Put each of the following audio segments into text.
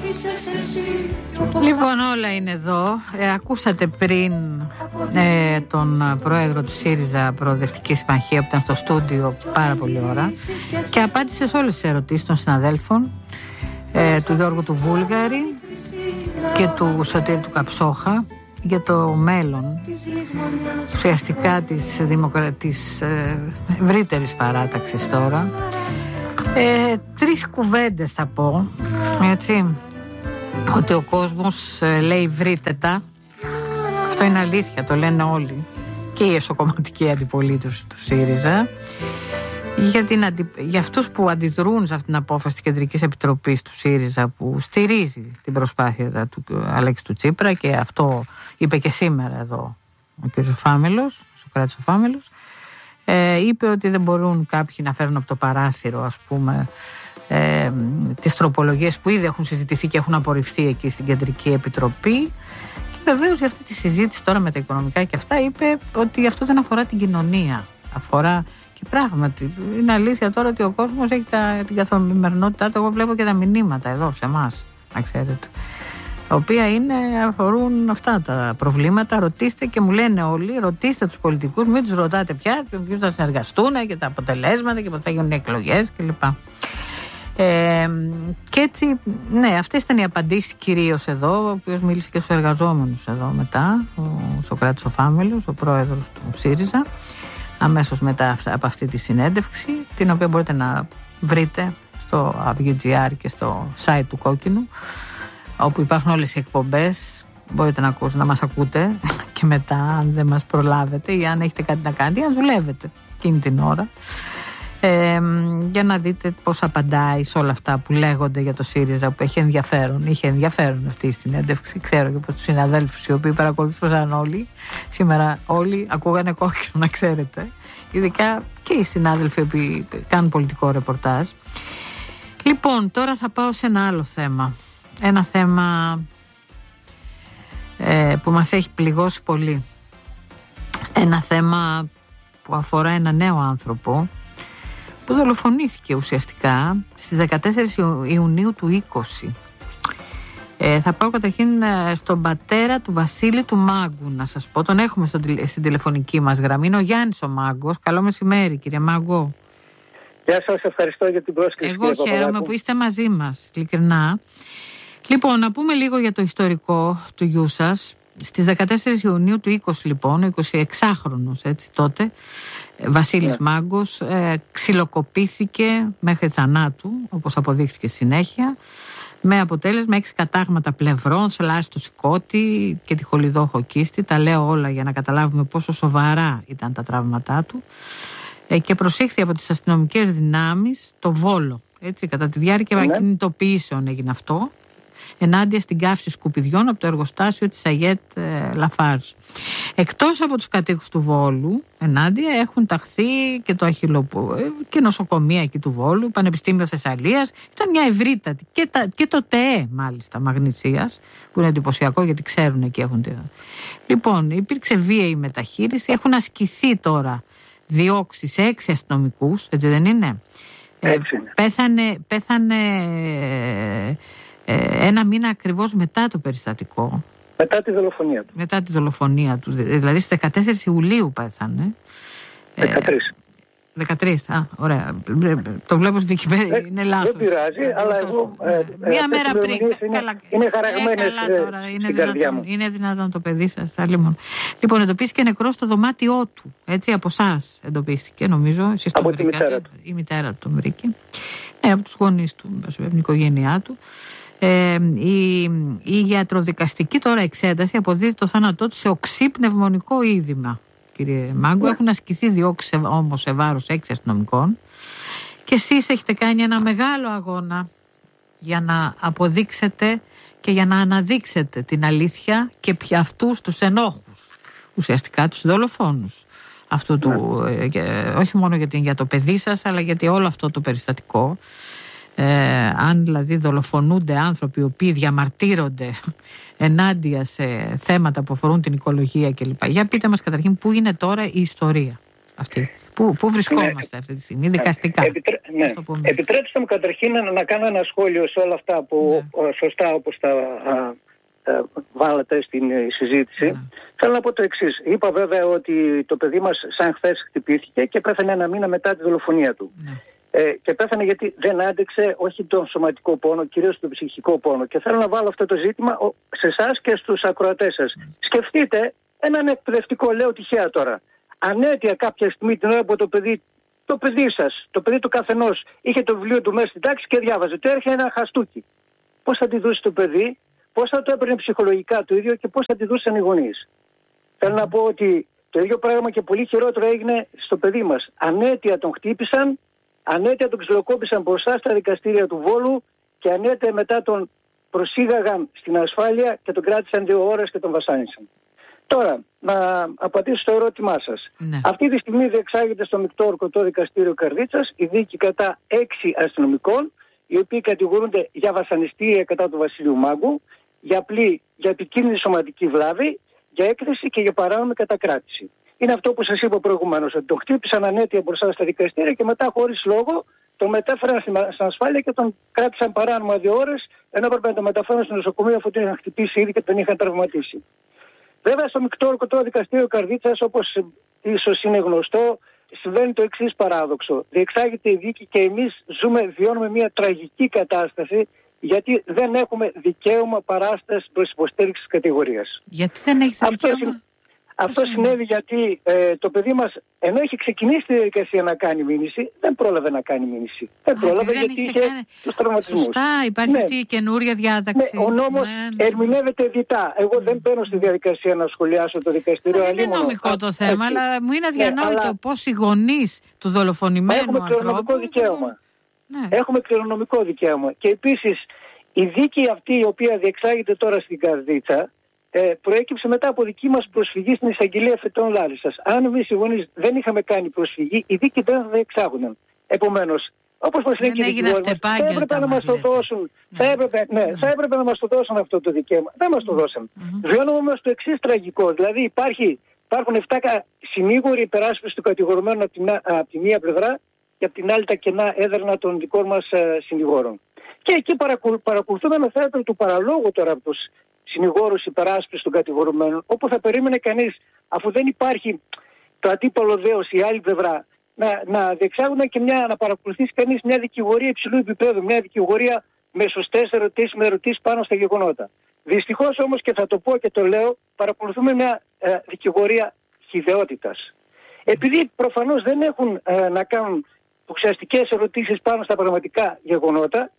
Λοιπόν, όλα είναι εδώ. Ακούσατε πριν τον πρόεδρο του ΣΥΡΙΖΑ Προοδευτική Συμμαχία που ήταν στο στούντιο πάρα πολύ ώρα και απάντησε σε όλες τις ερωτήσεις των συναδέλφων του Γιώργου του Βούλγαρη και του Σωτήρη του Καψόχα για το μέλλον ουσιαστικά της ευρύτερης παράταξης τώρα. Τρεις κουβέντες θα πω, έτσι, ότι ο κόσμος λέει βρείτε-τα. Αυτό είναι αλήθεια, το λένε όλοι και η εσωκομματική αντιπολίτευση του ΣΥΡΙΖΑ. Για αυτούς που αντιδρούν σε αυτήν την απόφαση της Κεντρικής Επιτροπής του ΣΥΡΙΖΑ που στηρίζει την προσπάθεια του Αλέξη του Τσίπρα, και αυτό είπε και σήμερα εδώ ο κ. Φάμελος, ο Σωκράτης ο Φάμελος, είπε ότι δεν μπορούν κάποιοι να φέρουν από το παράθυρο, ας πούμε, τις τροπολογίες που ήδη έχουν συζητηθεί και έχουν απορριφθεί εκεί στην Κεντρική Επιτροπή. Και βεβαίως για αυτή τη συζήτηση τώρα με τα οικονομικά και αυτά είπε ότι αυτό δεν αφορά την κοινωνία, αφορά. Και πράγματι, είναι αλήθεια τώρα ότι ο κόσμος έχει την καθημερινότητά του. Εγώ βλέπω και τα μηνύματα εδώ σε εμάς, να ξέρετε, τα οποία αφορούν αυτά τα προβλήματα. Ρωτήστε, και μου λένε όλοι, ρωτήστε τους πολιτικούς, μην τους ρωτάτε πια ποιους θα συνεργαστούν και τα αποτελέσματα και πότε θα γίνουν οι εκλογές κλπ. Και έτσι, ναι, αυτές ήταν οι απαντήσεις κυρίως εδώ, ο οποίος μίλησε και στους εργαζόμενους εδώ μετά, ο Σωκράτης ο Φάμελος, ο πρόεδρος του ΣΥΡΙΖΑ, αμέσως μετά από αυτή τη συνέντευξη, την οποία μπορείτε να βρείτε στο AVGR και στο site του Κόκκινου, όπου υπάρχουν όλες οι εκπομπές. Μπορείτε να μας ακούτε και μετά, αν δεν μας προλάβετε ή αν έχετε κάτι να κάνετε ή αν δουλεύετε εκείνη την ώρα, για να δείτε πώς απαντάει σε όλα αυτά που λέγονται για το ΣΥΡΙΖΑ, που είχε ενδιαφέρον αυτή η συνέντευξη. Ξέρω και από τους συναδέλφους οι οποίοι παρακολουθούσαν όλοι σήμερα, όλοι ακούγανε Κόκκινο, να ξέρετε, ειδικά και οι συνάδελφοι που κάνουν πολιτικό ρεπορτάζ. Λοιπόν, τώρα θα πάω σε ένα άλλο θέμα, ένα θέμα που μας έχει πληγώσει πολύ, ένα θέμα που αφορά ένα νέο άνθρωπο που δολοφονήθηκε ουσιαστικά στις 14 Ιουνίου του 20. Θα πάω καταρχήν στον πατέρα του Βασίλη του Μάγκου, να σας πω. Τον έχουμε στην τηλεφωνική μας γραμμή. Είναι ο Γιάννης ο Μάγκος. Καλό μεσημέρι, κύριε Μάγκο. Γεια σας, ευχαριστώ για την πρόσκληση. Εγώ χαίρομαι που είστε μαζί μας, ειλικρινά. Λοιπόν, να πούμε λίγο για το ιστορικό του γιού σας. Στις 14 Ιουνίου του 20, λοιπόν, ο 26χρονος έτσι τότε, Βασίλης Μάγκος, ξυλοκοπήθηκε μέχρι θανάτου, όπως αποδείχθηκε συνέχεια, με αποτέλεσμα 6 κατάγματα πλευρών, σλάς στο σηκώτη και τη χολιδόχο κίστη. Τα λέω όλα για να καταλάβουμε πόσο σοβαρά ήταν τα τραύματά του, και προσήχθη από τις αστυνομικές δυνάμεις το Βόλο. Έτσι, κατά τη διάρκεια κινητοποιήσεων έγινε αυτό, ενάντια στην καύση σκουπιδιών από το εργοστάσιο της Αγιέτ Λαφάρζ. Εκτός από τους κατοίκους του Βόλου, ενάντια έχουν ταχθεί και το και νοσοκομεία εκεί του Βόλου, Πανεπιστήμιο Θεσσαλίας. Ήταν μια ευρύτατη. Και το ΤΕΕ, μάλιστα, Μαγνησίας, που είναι εντυπωσιακό γιατί ξέρουν εκεί έχουν. Λοιπόν, υπήρξε βίαιη μεταχείριση. Έχουν ασκηθεί τώρα διώξεις σε 6 αστυνομικούς, έτσι δεν είναι? Πέθανε ένα μήνα ακριβώς μετά το περιστατικό. Μετά τη δολοφονία του. Δηλαδή στις 14 Ιουλίου πέθανε. 13, ωραία. Το βλέπω στην Wikipedia, είναι λάθος. Δεν πειράζει, αλλά εγώ μία μέρα πριν. Είναι χαραγμένες στην καρδιά μου. Είναι δυνατόν το παιδί σας? Λοιπόν, εντοπίστηκε νεκρό στο δωμάτιό του. Έτσι, από εσάς εντοπίστηκε, νομίζω. Εσείς από τη μητέρα του. Η μητέρα του τον βρήκε. Από τους γονείς του, την οικογένειά του. Η ιατροδικαστική τώρα εξέταση αποδίδει το θάνατό του σε οξύ πνευμονικό είδημα. Κύριε Μάγκο, έχουν ασκηθεί διώξεις όμως σε βάρος 6 αστυνομικών και εσείς έχετε κάνει ένα μεγάλο αγώνα για να αποδείξετε και για να αναδείξετε την αλήθεια και πια αυτούς τους ενόχους, ουσιαστικά τους δολοφόνους αυτού του, όχι μόνο για το παιδί σας, αλλά γιατί όλο αυτό το περιστατικό, αν δηλαδή δολοφονούνται άνθρωποι οι οποίοι διαμαρτύρονται ενάντια σε θέματα που αφορούν την οικολογία κλπ. Για πείτε μας καταρχήν πού είναι τώρα η ιστορία αυτή, Πού βρισκόμαστε αυτή τη στιγμή, δικαστικά? Επιτρέψτε μου καταρχήν να κάνω ένα σχόλιο σε όλα αυτά που σωστά όπως τα βάλατε στην συζήτηση. Θέλω να πω το εξής. Είπα βέβαια ότι το παιδί μας σαν χθες χτυπήθηκε και πέθανε ένα μήνα μετά τη δολοφονία του. Και πέθανε γιατί δεν άντεξε όχι τον σωματικό πόνο, κυρίως τον ψυχικό πόνο. Και θέλω να βάλω αυτό το ζήτημα σε εσάς και στους ακροατές σας. Σκεφτείτε έναν εκπαιδευτικό, λέω τυχαία τώρα. Ανέτεια κάποια στιγμή την ώρα που το παιδί σας, το παιδί του καθενός, είχε το βιβλίο του μέσα στην τάξη και διάβαζε. Του έρχεται ένα χαστούκι. Πώς θα τη δώσει το παιδί, πώς θα το έπαιρνε ψυχολογικά το ίδιο και πώς θα τη δώσαν οι γονείς. Θέλω να πω ότι το ίδιο πράγμα και πολύ χειρότερο έγινε στο παιδί μας. Ανέτεια τον χτύπησαν, ανέτεια τον ξυλοκόπησαν μπροστά στα δικαστήρια του Βόλου και ανέτεια μετά τον προσήγαγαν στην ασφάλεια και τον κράτησαν 2 ώρες και τον βασάνισαν. Τώρα, να απαντήσω στο ερώτημά σας. Αυτή τη στιγμή διεξάγεται στο Μεικτό Ορκωτό Δικαστήριο Καρδίτσας η δίκη κατά 6 αστυνομικών, οι οποίοι κατηγορούνται για βασανιστήρια κατά του Βασιλείου Μάγκου, για επικίνδυνη σωματική βλάβη, για έκθεση και για παράνομη κατακράτηση. Είναι αυτό που σας είπα προηγουμένως, ότι τον χτύπησαν ανέτεια μπροστά στα δικαστήρια και μετά χωρίς λόγο τον μετέφεραν στην ασφάλεια και τον κράτησαν παράνομα 2 ώρες, ενώ έπρεπε να τον μεταφέρουν στο νοσοκομείο αφού τον είχαν χτυπήσει ήδη και τον είχαν τραυματίσει. Βέβαια, στο Μεικτό Ορκωτό Δικαστήριο Καρδίτσας, όπως ίσως είναι γνωστό, συμβαίνει το εξής παράδοξο. Διεξάγεται η δίκη και εμείς βιώνουμε μια τραγική κατάσταση, γιατί δεν έχουμε δικαίωμα παράσταση προς υποστήριξη της κατηγορίας. Γιατί δεν έχει δικαίωμα? Αυτό συνέβη γιατί το παιδί μας, ενώ είχε ξεκινήσει τη διαδικασία να κάνει μήνυση, δεν πρόλαβε να κάνει μήνυση. Δεν πρόλαβε γιατί είχε τους τραυματισμούς. Σωστά, υπάρχει αυτή η καινούρια διάταξη. Ο νόμος ερμηνεύεται διτά. Εγώ δεν μπαίνω στη διαδικασία να σχολιάσω το δικαστήριο. Δεν είναι νομικό το θέμα, αλλά μου είναι αδιανόητο πώς οι γονείς του δολοφονημένου ανθρώπου... Έχουμε κληρονομικό δικαίωμα. Έχουμε κληρονομικό δικαίωμα. Και επίσης η δίκη αυτή η οποία διεξάγεται τώρα στην Καρδίτσα προέκυψε μετά από δική μας προσφυγή στην εισαγγελία Φετών Λάρισσας. Αν εμείς οι γονείς δεν είχαμε κάνει προσφυγή, η δίκη δεν θα διεξάγονταν. Επομένως, όπως μας λέει και η δικηγόρη μας, θα έπρεπε να μας το δώσουν. Θα έπρεπε να μας το δώσουν αυτό το δικαίωμα. Δεν μας το δώσαν. Βιώνουμε όμως το εξής τραγικό. Δηλαδή υπάρχουν 7 συνήγοροι υπεράσπισης του κατηγορουμένου από τη μία πλευρά και από την άλλη τα κενά έδρανα των δικών μας συνηγόρων. Και εκεί παρακολουθούμε ένα θέατρο του παραλόγου τώρα από τους συνηγόρους υπεράσπισης των κατηγορουμένων, όπου θα περίμενε κανείς, αφού δεν υπάρχει το αντίπαλο δέος η άλλη πλευρά, να διεξάγουν και να παρακολουθήσει κανείς μια δικηγορία υψηλού επίπεδου, μια δικηγορία με σωστές ερωτήσεις, με ερωτήσεις πάνω στα γεγονότα. Δυστυχώς όμως, και θα το πω και το λέω, παρακολουθούμε μια δικηγορία χυδαιότητας. Επειδή προφανώς δεν έχουν να κάνουν ουσιαστικές ερωτήσεις πάνω στα πραγματικά γεγονότα,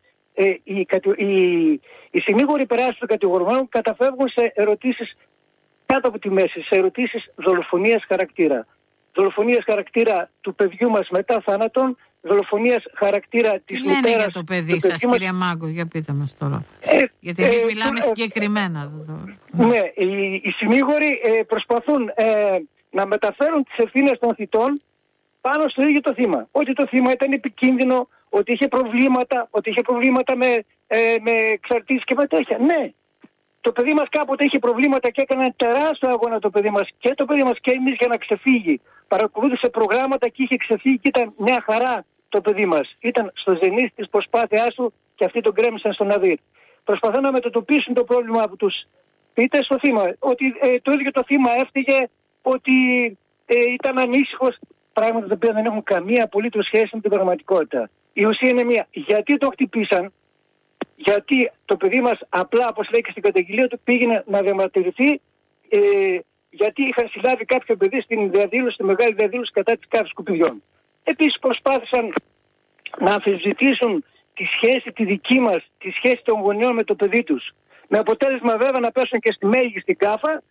οι συνήγοροι υπεράσπισης των κατηγορουμένων καταφεύγουν σε ερωτήσεις κάτω από τη μέση, σε ερωτήσεις δολοφονίας χαρακτήρα. Δολοφονίας χαρακτήρα του παιδιού μας μετά θάνατον, δολοφονίας χαρακτήρα της μητέρας. Τι λένε για το παιδί σας, κυρία Μάγκο, για πείτε μας τώρα. Γιατί εμείς μιλάμε συγκεκριμένα. Ναι, οι συνήγοροι προσπαθούν να μεταφέρουν τις ευθύνες των θητών πάνω στο ίδιο το θύμα. Ότι το θύμα ήταν επικίνδυνο, ότι είχε προβλήματα με εξαρτήσεις και με τέτοια. Ναι, το παιδί μας κάποτε είχε προβλήματα και έκανε ένα τεράστιο αγώνα το παιδί μας και εμείς για να ξεφύγει. Παρακολούθησε προγράμματα και είχε ξεφύγει και ήταν μια χαρά το παιδί μας. Ήταν στο ζενής της προσπάθειάς του και αυτοί τον κρέμισαν στον Αδύρ. Προσπαθούν να μετατοπίσουν το πρόβλημα από τους πείτε στο θύμα. Ότι το ίδιο το θύμα έφταιγε, ότι ήταν ανήσυχος. Πράγματα τα οποία δεν έχουν καμία απολύτως σχέση με την πραγματικότητα. Η ουσία είναι μία. Γιατί το χτυπήσαν, γιατί το παιδί μας απλά, όπως λέει και στην καταγγελία του, πήγαινε να διαμαρτυρηθεί, γιατί είχαν συλλάβει κάποιο παιδί στη μεγάλη διαδήλωση κατά της καύσης σκουπιδιών. Επίσης προσπάθησαν να αμφισβητήσουν τη σχέση τη δική μας, τη σχέση των γονιών με το παιδί τους. Με αποτέλεσμα βέβαια να πέσουν και στη μέγιστη κάφα,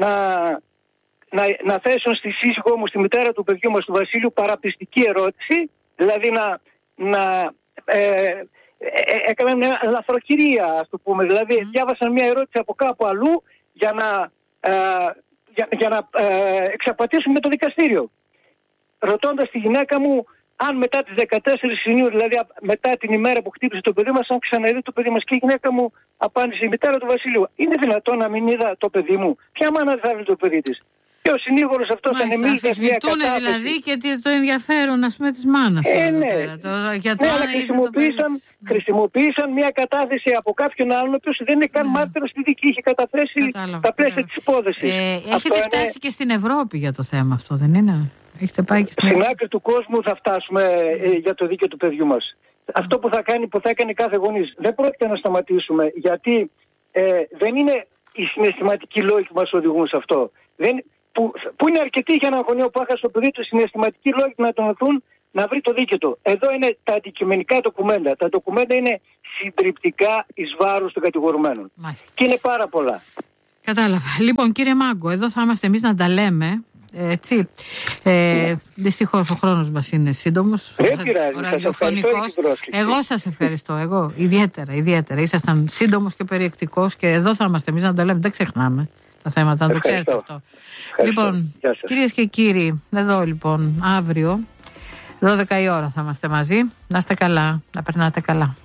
να θέσουν στη σύζυγό μου, στη μητέρα του παιδιού μας, του Βασίλειου, παραπιστική ερώτηση, δηλαδή έκαναν μια λαθροκυρία, ας το πούμε. Δηλαδή διάβασαν μια ερώτηση από κάπου αλλού για να εξαπατήσουν με το δικαστήριο. Ρωτώντας τη γυναίκα μου αν μετά τις 14 Ιουνίου, δηλαδή μετά την ημέρα που χτύπησε το παιδί μας, αν ξαναδεί το παιδί μας, και η γυναίκα μου απάντησε, η μητέρα του Βασιλείου, είναι δυνατόν να μην είδα το παιδί μου? Ποια μάνα δεν θα δει το παιδί της? Και ο συνήγορος αυτός ανεμίζοντας μια κατάθεση. Δηλαδή και το ενδιαφέρον, ας πούμε, της μάνας. Αλλά χρησιμοποίησαν μια κατάθεση από κάποιον άλλον, ο οποίος δεν είναι καν μάρτυρος στη δίκη, είχε καταθέσει τα πλαίσια της υπόθεσης. Έχετε φτάσει και στην Ευρώπη για το θέμα αυτό, δεν είναι? Έχετε πάει και στην άκρη του κόσμου θα φτάσουμε για το δίκαιο του παιδιού μας. Αυτό που θα κάνει κάθε γονής. Δεν πρόκειται να σταματήσουμε, γιατί δεν είναι οι συναισθηματικοί λόγοι που μας οδηγούν σε αυτό. Που είναι αρκετοί για έναν γονιό που έχασε το παιδί του, συναισθηματικοί λόγοι να τον οθούν να βρει το δίκαιο του. Εδώ είναι τα αντικειμενικά ντοκουμέντα. Τα ντοκουμέντα είναι συντριπτικά εις βάρος των κατηγορουμένων. Μάλιστα. Και είναι πάρα πολλά. Κατάλαβα. Λοιπόν, κύριε Μάγκο, εδώ θα είμαστε εμείς να τα λέμε. Έτσι. Δυστυχώς ο χρόνος μας είναι σύντομος. Ο ραδιοφωνικός. Εγώ σας ευχαριστώ. Εγώ ιδιαίτερα. Ήσασταν σύντομος και περιεκτικός και εδώ θα είμαστε εμείς να τα λέμε. Δεν ξεχνάμε τα θέματα, να το ξέρετε αυτό. Λοιπόν, κυρίες και κύριοι, εδώ λοιπόν αύριο 12 η ώρα θα είμαστε μαζί. Να είστε καλά, να περνάτε καλά.